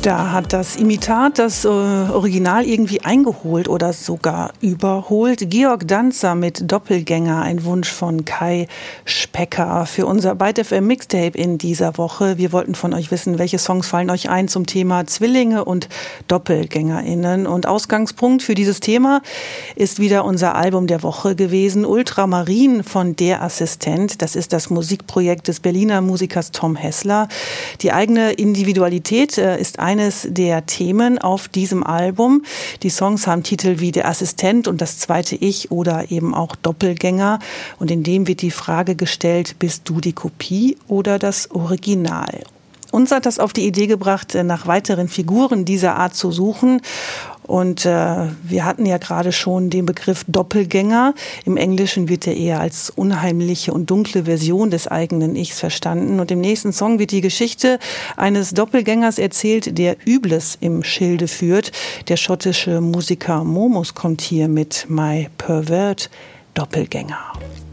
Da hat das Imitat das Original irgendwie eingeholt oder sogar überholt. Georg Danzer mit Doppelgänger, ein Wunsch von Kai Specker für unser Byte FM Mixtape in dieser Woche. Wir wollten von euch wissen, welche Songs fallen euch ein zum Thema Zwillinge und DoppelgängerInnen. Und Ausgangspunkt für dieses Thema ist wieder unser Album der Woche gewesen, Ultramarin von Der Assistent. Das ist das Musikprojekt des Berliner Musikers Tom Hessler. Die eigene Individualität ist eines der Themen auf diesem Album. Die Songs haben Titel wie Der Assistent und Das zweite Ich oder eben auch Doppelgänger. Und in dem wird die Frage gestellt, bist du die Kopie oder das Original? Uns hat das auf die Idee gebracht, nach weiteren Figuren dieser Art zu suchen. Und wir hatten ja gerade schon den Begriff Doppelgänger. Im Englischen wird er eher als unheimliche und dunkle Version des eigenen Ichs verstanden. Und im nächsten Song wird die Geschichte eines Doppelgängers erzählt, der Übles im Schilde führt. Der schottische Musiker Momus kommt hier mit My Pervert Doppelgänger.